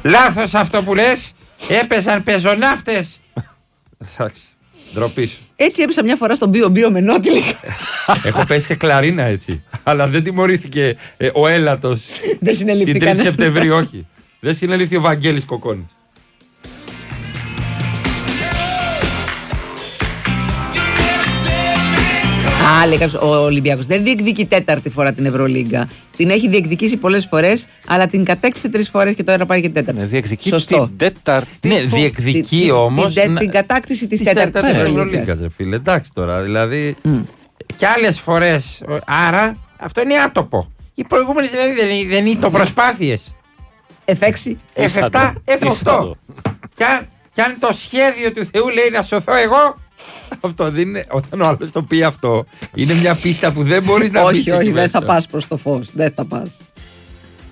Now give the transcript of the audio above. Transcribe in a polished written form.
Λάθος αυτό που λες. Έπεσαν πεζοναύτες. Εντάξει. Ντροπή σου. Έτσι έπεσα μια φορά στον Μπίο με νότιλικα. Έχω πέσει σε κλαρίνα έτσι. Αλλά δεν τιμωρήθηκε ο έλατος. Δεν συνελήφθη την 3η Σεπτεμβρίου, όχι. Δεν συνελήφθη ο Βαγγέλης Κοκκόνης. Λέει κάποιος, ο Ολυμπιακός δεν διεκδικεί τέταρτη φορά την Ευρωλίγκα. Την έχει διεκδικήσει πολλές φορές, αλλά την κατέκτησε 3 φορές και τώρα πάει και τέταρτη. Διεκδικεί Σωστό. την τέταρτη. Ναι, διεκδικεί όμως. Την κατάκτηση της τέταρτης Ευρωλίγκας. Φίλε, εντάξει τώρα. Δηλαδή. Και άλλες φορές. Άρα αυτό είναι άτοπο. Οι προηγούμενες δηλαδή δεν είναι το προσπάθειες. F6, F7, F8. Κι αν το σχέδιο του Θεού λέει να σωθώ εγώ. Αυτό δεν είναι. Όταν ο άλλος το πει αυτό, είναι μια πίστα που δεν μπορείς να πεις. Όχι, δεν θα πας προς το φως. Δεν θα πας.